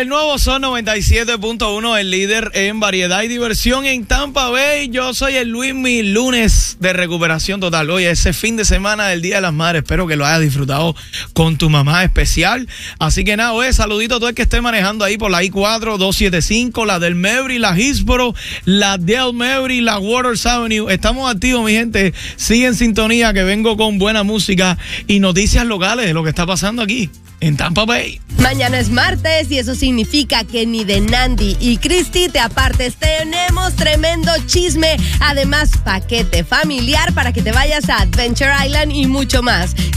El nuevo Son 97.1, el líder en variedad y diversión en Tampa Bay. Yo soy el Luismi, lunes de recuperación total. Oye, ese fin de semana del Día de las Madres, espero que lo hayas disfrutado con tu mamá especial. Así que nada, oye, saludito a todo el que esté manejando ahí por la I-4, 275, la del Mevry, la Hillsborough, la del Mevry, la Waters Avenue. Estamos activos, mi gente. Sigue en sintonía que vengo con buena música y noticias locales de lo que está pasando aquí en Tampa Bay. Mañana es martes y eso significa que ni de Nandi y Cristi te apartes. Tenemos tremendo chisme, además paquete familiar para que te vayas a Adventure Island y mucho más.